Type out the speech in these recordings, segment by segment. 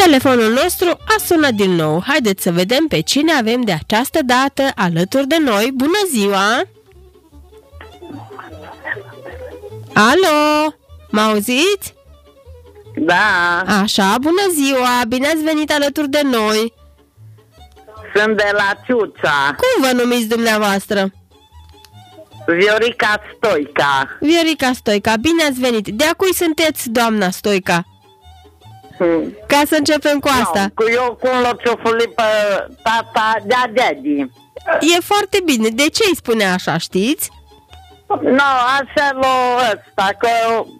Telefonul nostru a sunat din nou. Haideți să vedem pe cine avem de această dată alături de noi. Bună ziua! Alo! M-auziți? Da. Așa, bună ziua! Bine ați venit alături de noi! Sunt de la Ciuța. Cum vă numiți dumneavoastră? Viorica Stoica. Viorica Stoica, bine ați venit! De-a cui sunteți, doamna Stoica? Ca să începem cu asta. No, eu cum l-o ciofuli pe tata de-a daddy. E foarte bine. De ce îi spune așa, știți? No, așa l-o ăsta, că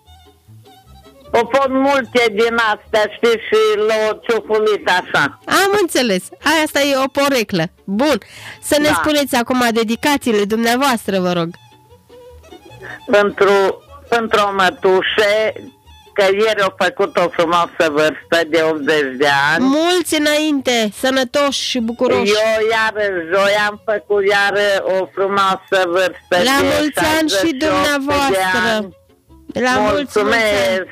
o pot multe din astea, știi, și l-o ciufulit așa. Am înțeles. Asta e o poreclă. Bun. Să ne spuneți acum dedicațiile dumneavoastră, vă rog. Pentru o mătușe, că ieri au făcut o frumoasă vârstă de 80 de ani. Mulți înainte, sănătoși și bucuroși. Eu joi am făcut o frumoasă vârstă. La mulți ani și dumneavoastră. La mulțumesc.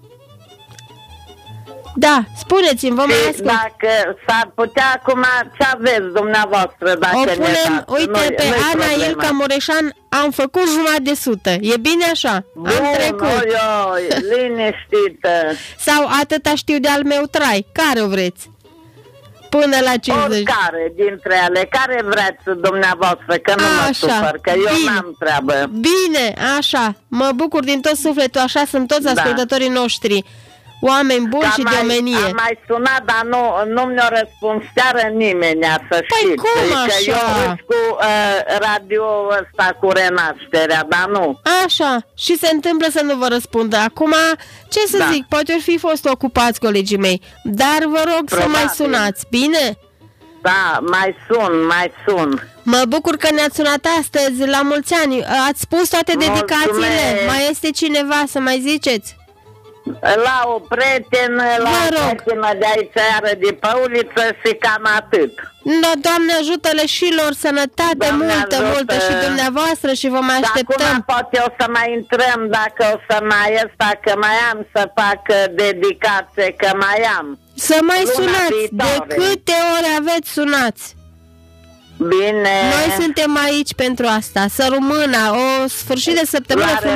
Da, spuneți-mi, vă mai ascult. Dacă s-ar putea acum, ce aveți dumneavoastră? Dacă o punem, uite, pe Ana Ilca Mureșan am făcut jumătate de sută. E bine așa? Bun, am trecut. liniștită. Sau atâta știu de-al meu trai. Care o vreți? Până la 50. Oricare dintre ele, care vreți dumneavoastră, că nu mă supăr, că eu n-am treabă. Bine, așa. Mă bucur din tot sufletul, așa sunt toți ascultătorii noștri. Oameni buni și de omenie. Am mai sunat, dar nu mi-a răspuns chiar nimeni, să știți. Păi cum așa? Că eu îți cu radio ăsta cu renașterea, dar nu. Așa, și se întâmplă să nu vă răspundă. Acum, ce să zic, poate ori fi fost ocupați colegii mei, dar vă rog să mai sunați, bine? Da, mai sun. Mă bucur că ne-ați sunat astăzi, la mulți ani. Ați spus toate dedicațiile? Mai este cineva să mai ziceți? La o prietenă, la o prietenă de aici, iară de pe uliță și cam atât. No, Doamne ajută-le și lor, sănătate multă și dumneavoastră și vă mai așteptăm. Acum poate o să mai intrăm dacă o să mai că mai am să fac dedicație, că mai am. Să mai sunați, de câte ori aveți sunați. Bine. Noi suntem aici pentru asta, să rămână o sfârșit de săptămână